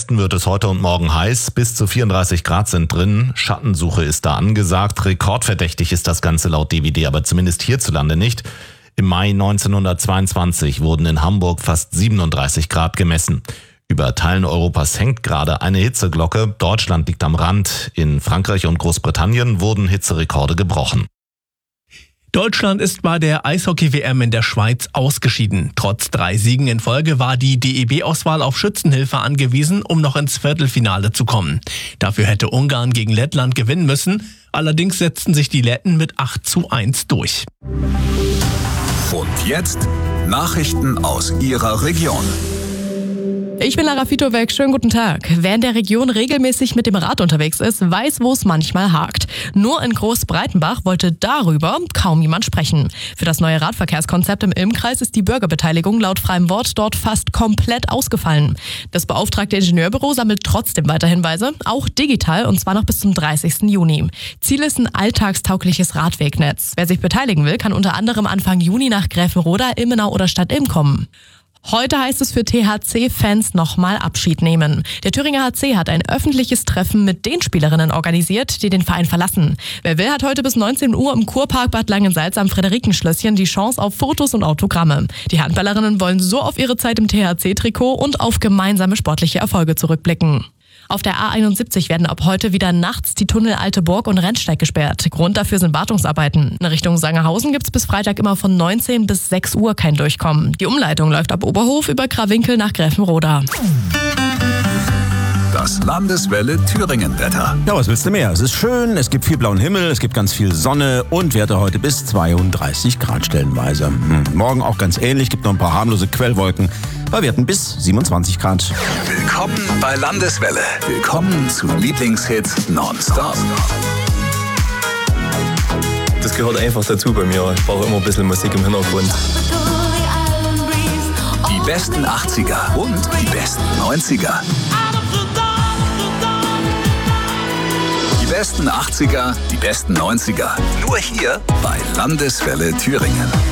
Westen wird es heute und morgen heiß. Bis zu 34 Grad sind drin. Schattensuche ist da angesagt. Rekordverdächtig ist das Ganze laut DWD, aber zumindest hierzulande nicht. Im Mai 1922 wurden in Hamburg fast 37 Grad gemessen. Über Teilen Europas hängt gerade eine Hitzeglocke. Deutschland liegt am Rand. In Frankreich und Großbritannien wurden Hitzerekorde gebrochen. Deutschland ist bei der Eishockey-WM in der Schweiz ausgeschieden. Trotz 3 Siegen in Folge war die DEB-Auswahl auf Schützenhilfe angewiesen, um noch ins Viertelfinale zu kommen. Dafür hätte Ungarn gegen Lettland gewinnen müssen. Allerdings setzten sich die Letten mit 8:1 durch. Und jetzt Nachrichten aus Ihrer Region. Ich bin Lara Fitovic, schönen guten Tag. Wer in der Region regelmäßig mit dem Rad unterwegs ist, weiß, wo es manchmal hakt. Nur in Großbreitenbach wollte darüber kaum jemand sprechen. Für das neue Radverkehrskonzept im Ilm-Kreis ist die Bürgerbeteiligung laut freiem Wort dort fast komplett ausgefallen. Das beauftragte Ingenieurbüro sammelt trotzdem weiter Hinweise, auch digital, und zwar noch bis zum 30. Juni. Ziel ist ein alltagstaugliches Radwegnetz. Wer sich beteiligen will, kann unter anderem Anfang Juni nach Gräfenroda, Ilmenau oder Stadt Ilm kommen. Heute heißt es für THC-Fans nochmal Abschied nehmen. Der Thüringer HC hat ein öffentliches Treffen mit den Spielerinnen organisiert, die den Verein verlassen. Wer will, hat heute bis 19 Uhr im Kurpark Bad Langensalza am Friederikenschlösschen die Chance auf Fotos und Autogramme. Die Handballerinnen wollen so auf ihre Zeit im THC-Trikot und auf gemeinsame sportliche Erfolge zurückblicken. Auf der A71 werden ab heute wieder nachts die Tunnel Alte Burg und Rennsteig gesperrt. Grund dafür sind Wartungsarbeiten. In Richtung Sangerhausen gibt's bis Freitag immer von 19 bis 6 Uhr kein Durchkommen. Die Umleitung läuft ab Oberhof über Krawinkel nach Gräfenroda. Das Landeswelle Thüringen-Wetter. Ja, was willst du mehr? Es ist schön, es gibt viel blauen Himmel, es gibt ganz viel Sonne und Werte heute bis 32 Grad stellenweise. Morgen auch ganz ähnlich, gibt noch ein paar harmlose Quellwolken bei Werten bis 27 Grad. Willkommen bei Landeswelle. Willkommen zu Lieblingshits nonstop. Das gehört einfach dazu bei mir. Ich brauche immer ein bisschen Musik im Hintergrund. Die besten 80er und die besten 90er. Die besten 80er, die besten 90er. Nur hier bei Landeswelle Thüringen.